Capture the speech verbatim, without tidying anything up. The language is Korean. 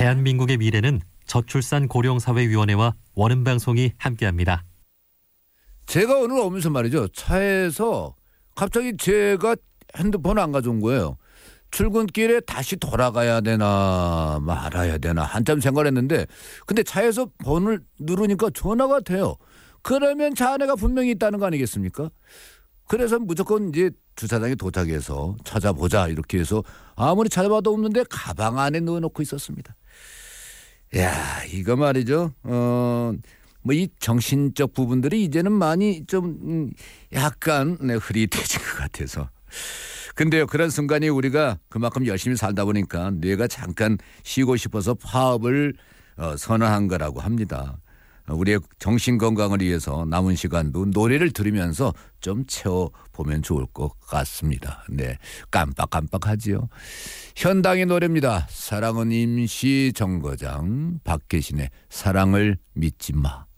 대한민국의 미래는 저출산 고령사회위원회와 원음방송이 함께합니다. 제가 오늘 오면서 말이죠. 차에서 갑자기 제가 핸드폰을 안 가져온 거예요. 출근길에 다시 돌아가야 되나 말아야 되나 한참 생각을 했는데 근데 차에서 번호를 누르니까 전화가 돼요. 그러면 차 안에가 분명히 있다는 거 아니겠습니까? 그래서 무조건 이제 주차장에 도착해서 찾아보자 이렇게 해서 아무리 찾아봐도 없는데 가방 안에 넣어놓고 있었습니다. 야 이거 말이죠. 어, 뭐 이 정신적 부분들이 이제는 많이 좀 약간 네, 흐릿해진 것 같아서. 근데요 그런 순간이 우리가 그만큼 열심히 살다 보니까 뇌가 잠깐 쉬고 싶어서 파업을 어, 선언한 거라고 합니다. 우리의 정신 건강을 위해서 남은 시간도 노래를 들으면서 좀 채워보면 좋을 것 같습니다. 네, 깜빡깜빡하지요. 현당의 노래입니다. 사랑은 임시 정거장, 박계신의 사랑을 믿지 마.